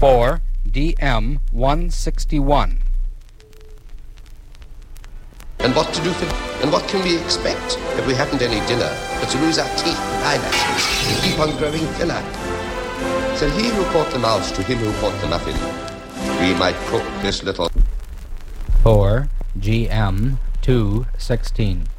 4 DM 161. And what to do and what can we expect if we haven't any dinner but to lose our teeth and eyelashes and keep on growing thinner? Said he who caught the mouse to him who caught the muffin, we might cook this little 4 GM 216.